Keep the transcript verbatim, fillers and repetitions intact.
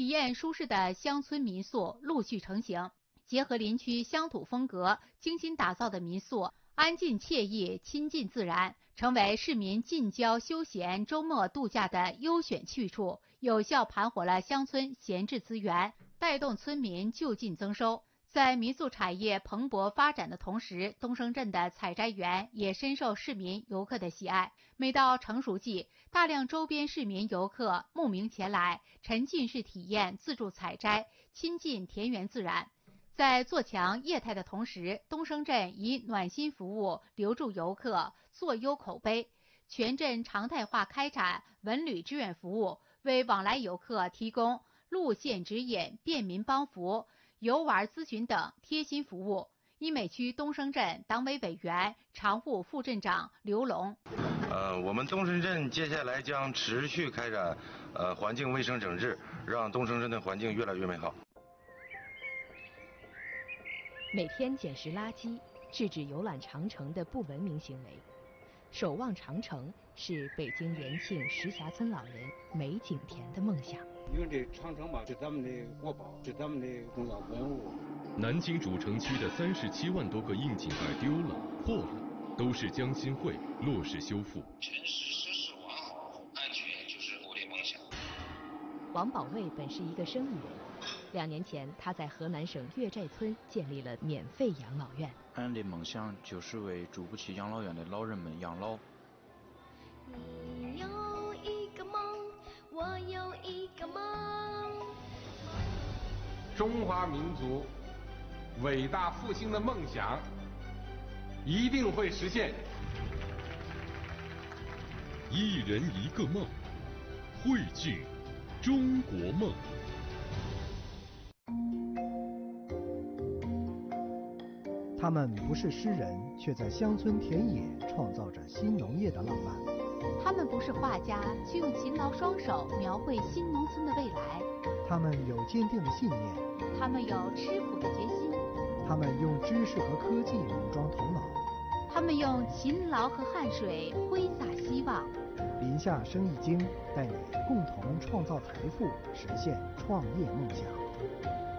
体验舒适的乡村民宿陆续成型。结合林区乡土风格，精心打造的民宿，安静惬意，亲近自然，成为市民近郊休闲、周末度假的优选去处，有效盘活了乡村闲置资源，带动村民就近增收。在民宿产业蓬勃发展的同时，东升镇的采摘园也深受市民游客的喜爱。每到成熟季，大量周边市民游客慕名前来，沉浸式体验自助采摘，亲近田园自然。在做强业态的同时，东升镇以暖心服务留住游客，做优口碑，全镇常态化开展文旅志愿服务，为往来游客提供路线指引、便民帮扶、游玩咨询等贴心服务。医美区东升镇党委委员、常务副镇长刘龙。 呃，我们东升镇接下来将持续开展呃环境卫生整治，让东升镇的环境越来越美好。 每天捡拾垃圾，制止游览长城的不文明行为。守望长城是北京延庆石峡村老人梅景田的梦想。 因为这长城吧，是咱们的国宝，是咱们的重要文物。 南京主城区的三十七万多个窨井盖丢了、破了，都是江新会落实修复。 城市设施完好，安全就是我的梦想。 王保卫本是一个生意人，两年前他在河南省岳寨村建立了免费养老院。 俺的梦想就是为住不起养老院的老人们养老。 你有一个梦，我有一个梦。 中华民族伟大复兴的梦想一定会实现。 一人一个梦，汇聚中国梦。 他们不是诗人，却在乡村田野创造着新农业的浪漫。 他们不是画家，却用勤劳双手描绘新农村的未来。 他们有坚定的信念， 他们有吃苦的决心， 他们用知识和科技武装头脑， 他们用勤劳和汗水挥洒希望。 林下生意经带你共同创造财富，实现创业梦想。